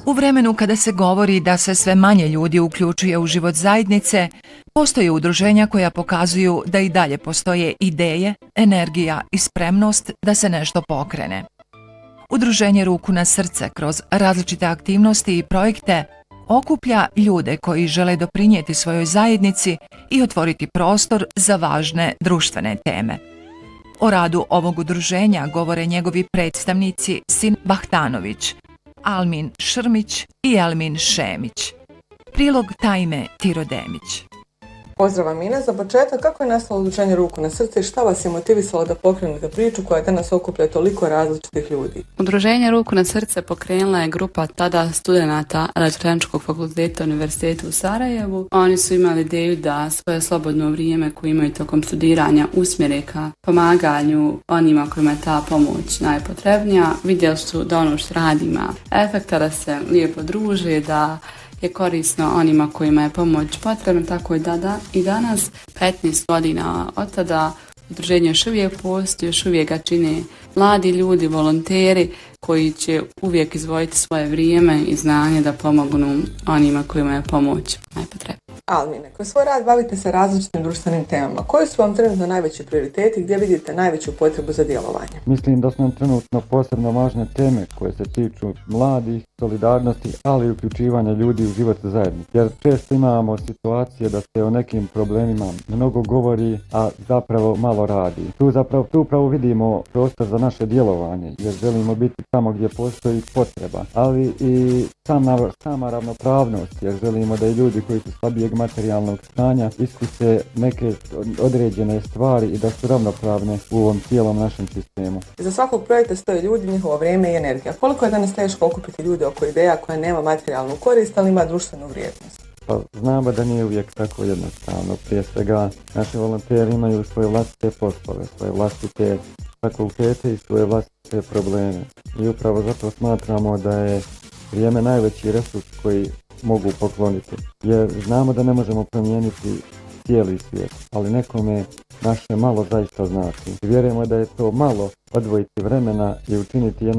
U vremenu kada se govori da se sve manje ljudi uključuje u život zajednice, postoje udruženja koja pokazuju da i dalje postoje ideje, energija i spremnost da se nešto pokrene. Udruženje Ruku na srce kroz različite aktivnosti i projekte okuplja ljude koji žele doprinijeti svojoj zajednici i otvoriti prostor za važne društvene teme. O radu ovog udruženja govore njegovi predstavnici Sin Bahtanović, Almin Šrmić i Elmin Šemić. Prilog Tajme Tirodemić. Pozdrav Amina, za početak kako je nastalo udruženje Ruku na srce i šta vas je motivisalo da pokrenete priču koja danas okuplja toliko različitih ljudi? Udruženje Ruku na srce pokrenula je grupa tada studenata Elektrotehničkog fakulteta Univerziteta u Sarajevu. Oni su imali ideju da svoje slobodno vrijeme koje imaju tokom studiranja usmjere ka pomaganju onima kojima je ta pomoć najpotrebnija. Vidjeli su da ono što radi ima efekta, da se lijepo druže, da je korisno onima kojima je pomoć potrebna, tako i danas, 15 godina od tada, udruženje još uvijek postoji, još uvijek ga čine mladi ljudi, volonteri koji će uvijek izdvojiti svoje vrijeme i znanje da pomognu onima kojima je pomoć najpotrebnija. Almine, kroz svoj rad bavite se različitim društvenim temama. Koji su vam trenutno najveći prioriteti, gdje vidite najveću potrebu za djelovanje? Mislim da su nam trenutno posebno važne teme koje se tiču mladih, solidarnosti, ali i uključivanja ljudi u život zajednice. Jer često imamo situacije da se o nekim problemima mnogo govori, a zapravo malo radi. Tu upravo vidimo prostor za naše djelovanje, jer želimo biti tamo gdje postoji potreba, ali i sama ravnopravnost, jer želimo da i ljudi koji su slabijeg materijalnog stanja iskuse neke određene stvari i da su ravnopravne u ovom cijelom našem sistemu. Za svakog projekta stoje ljudi, njihovo vrijeme i energija. Koliko je danas teško okupiti ljude oko ideja koja nema materijalnu korist, ali ima društvenu vrijednost? Pa znamo da nije uvijek tako jednostavno. Prije svega, naši volonteri imaju svoje vlastite poslove, svoje vlastite fakultete i svoje vlastite probleme. I upravo zato smatramo da je vrijeme najveći resurs koji mogu pokloniti. Jer znamo da ne možemo promijeniti cijeli svijet, ali nekome naše malo zaista znači. Vjerujemo da je to malo odvojiti vremena i učiniti jednu